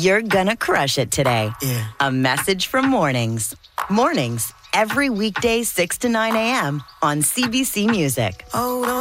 You're gonna crush it today. Yeah. A message from Mornings. Mornings, every weekday 6 to 9 a.m. on CBC Music. Hold on.